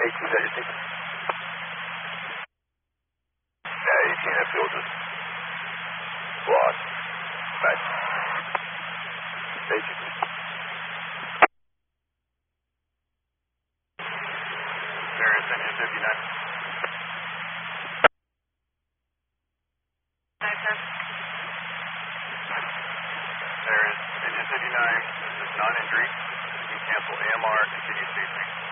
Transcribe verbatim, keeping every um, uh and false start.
eighteen, is that your ticket? Yeah, eighteen, that field just blocked. Back. eighteen. There is engine fifty-nine. nine ten. There is engine fifty-nine. This is non-injury. You can cancel A M R and continue spacing.